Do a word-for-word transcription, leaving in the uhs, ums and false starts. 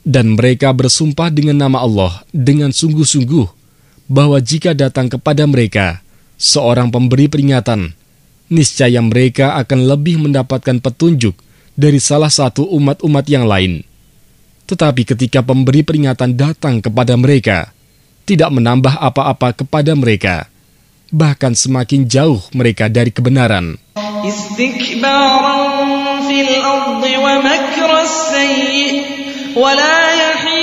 Dan mereka bersumpah dengan nama Allah dengan sungguh-sungguh bahwa jika datang kepada mereka seorang pemberi peringatan, niscaya mereka akan lebih mendapatkan petunjuk dari salah satu umat-umat yang lain. Tetapi ketika pemberi peringatan datang kepada mereka, tidak menambah apa-apa kepada mereka, bahkan semakin jauh mereka dari kebenaran. Istikbaran fil ardi wa makras sayyi wa la yahi